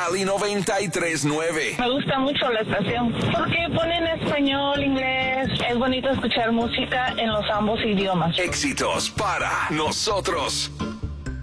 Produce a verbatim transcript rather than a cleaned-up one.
Cali noventa y tres punto nueve. Me gusta mucho la estación porque ponen español, inglés. Es bonito escuchar música en los ambos idiomas. Éxitos para nosotros.